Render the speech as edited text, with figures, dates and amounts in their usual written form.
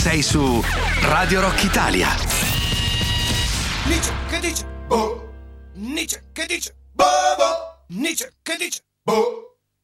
sei su Radio Rock Italia. Nietzsche che dice, boh. Nietzsche che dice, boh, boh. Nietzsche che dice, boh.